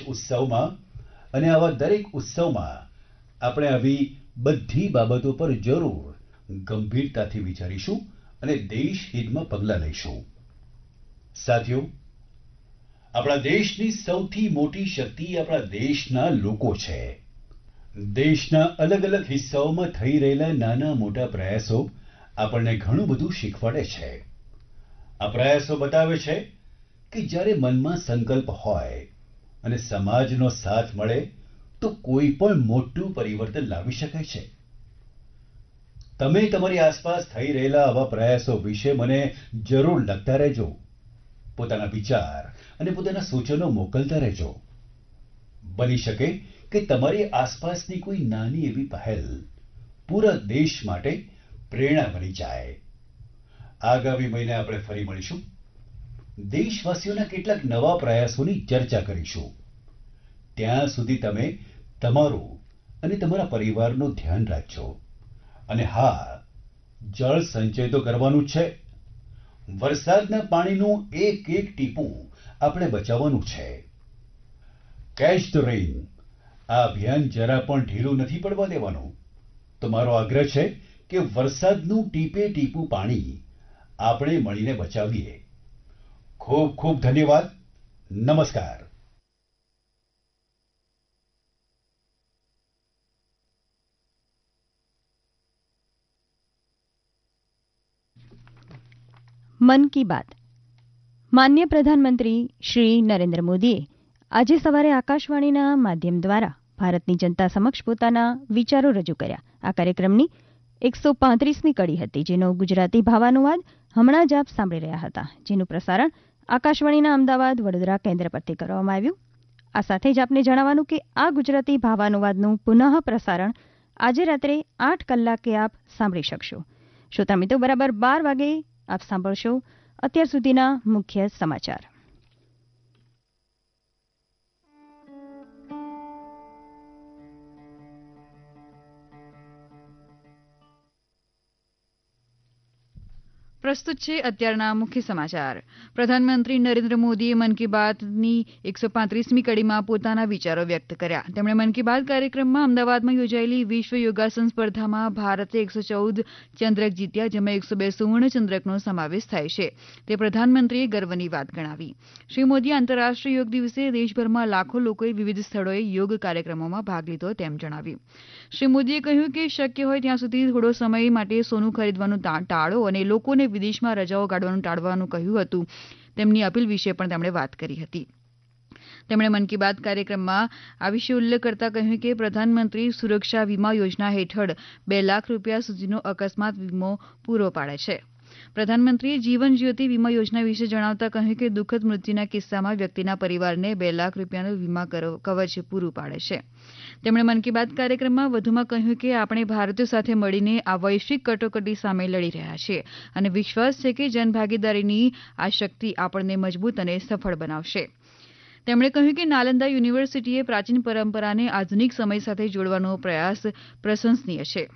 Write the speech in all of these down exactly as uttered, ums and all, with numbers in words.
ઉત્સવમાં અને આવા દરેક ઉત્સવમાં આપણે આવી બધી બાબતો પર જરૂર ગંભીરતાથી વિચારીશું અને દેશ હિતમાં પગલાં લઈશું. સાથીઓ, આપણા દેશની સૌથી મોટી શક્તિ આપણા દેશના લોકો છે. દેશના અલગ અલગ હિસ્સાઓમાં થઈ રહેલા નાના મોટા પ્રયાસો આપણને ઘણું બધું શીખવાડે છે. આ પ્રયાસો બતાવે છે કે જ્યારે મનમાં સંકલ્પ હોય અને સમાજનો સાથ મળે તો કોઈ પણ મોટું પરિવર્તન લાવી શકાય છે. તમે તમારી આસપાસ થઈ રહેલા આવા પ્રયાસો વિશે મને જરૂર લખતા રહેજો. પોતાના વિચાર અને પોતાના સૂચનો મોકલતા રહેજો. બની શકે કે તમારી આસપાસની કોઈ નાની એવી પહેલ પૂરા દેશ માટે પ્રેરણા બની જાય. આગામી મહિને આપણે ફરી મળીશું. દેશવાસીઓના કેટલાક નવા પ્રયાસોની ચર્ચા કરીશું. ત્યાં સુધી તમે તમારું અને તમારા પરિવારનું ધ્યાન રાખજો. અને હા, જળ સંચય તો કરવાનું જ છે. વરસાદના પાણીનું એક એક ટીપું આપણે બચાવવાનું છે. કેચ ધ રેઇન આ અભિયાન જરા પણ ઢીલું નથી પડવા દેવાનું. તો મારો આગ્રહ છે કે વરસાદનું ટીપે ટીપું પાણી આપણે મળીને બચાવીએ. ખૂબ ખૂબ ધન્યવાદ. નમસ્કાર. મન કી બાત. માનનીય પ્રધાનમંત્રી શ્રી નરેન્દ્ર મોદીએ આજે સવારે આકાશવાણીના માધ્યમ દ્વારા ભારતની જનતા સમક્ષ પોતાના વિચારો રજૂ કર્યા. આ કાર્યક્રમની એકસો પાંત્રીસમી કડી હતી, જેનો ગુજરાતી ભાવાનુવાદ હમણાં જ આપ સાંભળી રહ્યા હતા, જેનું પ્રસારણ આકાશવાણીના અમદાવાદ વડોદરા કેન્દ્ર પરથી કરવામાં આવ્યું. આ સાથે જ આપને જણાવવાનું કે આ ગુજરાતી ભાવાનુવાદનું પુનઃ પ્રસારણ આજે રાત્રે આઠ કલાકે આપ સાંભળી શકશો. શ્રોતા મિત્રો, બરાબર બાર વાગે આપ સાંભળશો અત્યાર સુધીના મુખ્ય સમાચાર. પ્રસ્તુત છે અત્યારના મુખ્ય સમાચાર. પ્રધાનમંત્રી નરેન્દ્ર મોદીએ મન કી બાતની એકસો પાંત્રીસમી કડીમાં પોતાના વિચારો વ્યક્ત કર્યા. તેમણે મન કી બાત કાર્યક્રમમાં અમદાવાદમાં યોજાયેલી વિશ્વ યોગાસન સ્પર્ધામાં ભારતે એકસો ચૌદ ચંદ્રક જીત્યા, જેમાં એકસો બે સુવર્ણ ચંદ્રકનો સમાવેશ થાય છે. તે પ્રધાનમંત્રીએ ગર્વની વાત ગણાવી. શ્રી મોદીએ આંતરરાષ્ટ્રીય યોગ દિવસે દેશભરમાં લાખો લોકોએ વિવિધ સ્થળોએ યોગ કાર્યક્રમોમાં ભાગ લીધો તેમ જણાવ્યું. શ્રી મોદીએ કહ્યું કે શક્ય હોય ત્યાં સુધી થોડો સમય માટે સોનું ખરીદવાનું ટાળો અને લોકોને વિદેશમાં રજાઓ કાઢવાનું ટાળવાનું કહ્યું હતું. તેમની અપીલ વિશે પણ તેમણે વાત કરી હતી. તેમણે મન કી બાત કાર્યક્રમમાં આ વિશે ઉલ્લેખ કરતા કહ્યું કે પ્રધાનમંત્રી સુરક્ષા વીમા યોજના હેઠળ બે લાખ રૂપિયા સુધીનો અકસ્માત વીમો પૂરો પાડે છે. પ્રધાનમંત્રીએ જીવન જ્યોતિ વીમા યોજના વિશે જણાવતા કહ્યું કે દુઃખદ મૃત્યુના કિસ્સામાં વ્યક્તિના પરિવારને બે લાખ રૂપિયાનું વીમા કવચ પૂરું પાડે છે. તેમણે મન કી બાત કાર્યક્રમમાં વધુમાં કહ્યું કે આપણે ભારતીયો સાથે મળીને આ વૈશ્વિક કટોકટી સામે લડી રહ્યા છીએ અને વિશ્વાસ છે કે જનભાગીદારીની આ શક્તિ આપણને મજબૂત અને સફળ બનાવશે. તેમણે કહ્યું કે નાલંદા યુનિવર્સિટીએ પ્રાચીન પરંપરાને આધુનિક સમય સાથે જોડવાનો પ્રયાસ પ્રશંસનીય છે.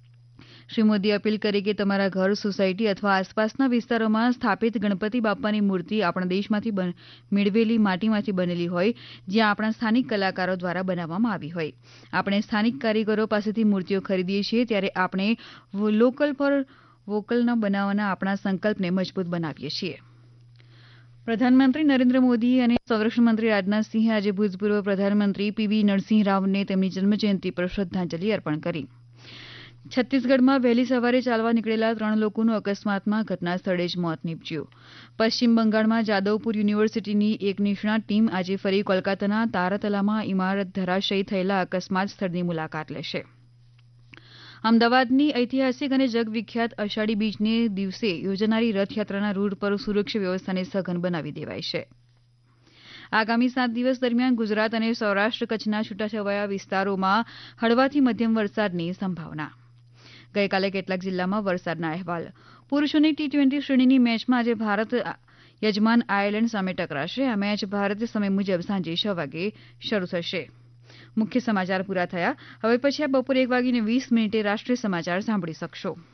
શ્રી મોદીએ અપીલ કરી કે તમારા ઘર, સોસાયટી અથવા આસપાસના વિસ્તારોમાં સ્થાપિત ગણપતિ બાપ્પાની મૂર્તિ આપણા દેશમાંથી મેળવેલી માટીમાંથી બનેલી હોય, જ્યાં આપણા સ્થાનિક કલાકારો દ્વારા બનાવવામાં આવી હોય. આપણે સ્થાનિક કારીગરો પાસેથી મૂર્તિઓ ખરીદીએ છીએ ત્યારે આપણે લોકલ ફોર વોકલના બનાવવાના આપણા સંકલ્પને મજબૂત બનાવીએ છીએ. પ્રધાનમંત્રી નરેન્દ્ર મોદી અને સંરક્ષણ મંત્રી રાજનાથસિંહે આજે ભૂતપૂર્વ પ્રધાનમંત્રી પીવી નરસિંહ રાવને તેમની જન્મજયંતિ પર શ્રદ્ધાંજલિ અર્પણ કરી. છત્તીસગઢમાં વહેલી સવારે ચાલવા નીકળેલા ત્રણ લોકોનું અકસ્માતમાં ઘટના સ્થળે જ મોત નીપજ્યું. પશ્ચિમ બંગાળમાં જાદવપુર યુનિવર્સિટીની એક નિષ્ણાત ટીમ આજે ફરી કોલકાતાના તારાતલામાં ઇમારત ધરાશયી થયેલા અકસ્માત સ્થળની મુલાકાત લેશે. અમદાવાદની ઐતિહાસિક અને જગવિખ્યાત અષાઢી બીજને દિવસે યોજાનારી રથયાત્રાના રૂટ પર સુરક્ષા વ્યવસ્થાને સઘન બનાવી દેવાઈ છે. આગામી સાત દિવસ દરમિયાન ગુજરાત અને સૌરાષ્ટ્ર કચ્છના છૂટાછવાયા વિસ્તારોમાં હળવાથી મધ્યમ વરસાદની સંભાવના. ગઈકાલે કેટલાક જિલ્લામાં વરસાદના અહેવાલ. પુરૂષોની ટી ટ્વેન્ટી શ્રેણીની મેચમાં આજે ભારત યજમાન આયર્લેન્ડ સામે ટકરાશે. આ મેચ ભારતીય સમય મુજબ સાંજે છ વાગે શરૂ થશે. મુખ્ય સમાચાર પૂરા થયા. હવે પછી આ બપોરે એક વાગીને વીસ મિનિટે રાષ્ટ્રીય સમાચાર સાંભળી શકશો.